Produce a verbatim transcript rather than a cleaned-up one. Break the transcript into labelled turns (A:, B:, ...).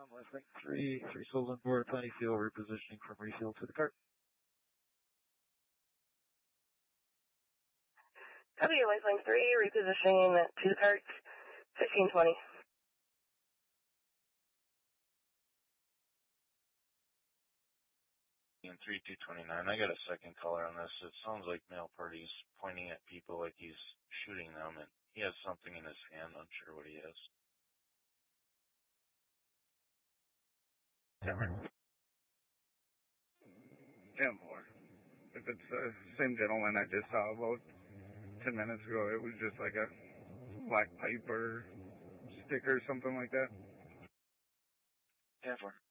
A: Um, West Lane three, three souls on board, plenty fuel, repositioning from refuel to the cart.
B: Copy, West Lane three, repositioning to the cart, fifteen twenty.
C: In three two twenty-nine, I got a second caller on this. It sounds like male party's pointing at people like he's shooting them, and he has something in his hand, unsure what he is.
D: Denver. ten four. If it's the same gentleman I just saw about ten minutes ago, it was just like a black pipe or stick or something like that.
C: ten four.